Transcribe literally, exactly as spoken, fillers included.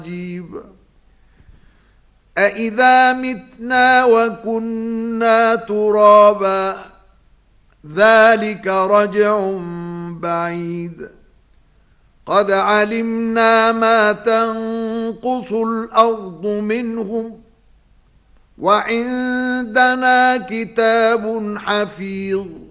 عجيب. أإذا متنا وكنا ترابا ذلك رجع بعيد. قد علمنا ما تنقص الأرض منهم وعندنا كتاب حفيظ.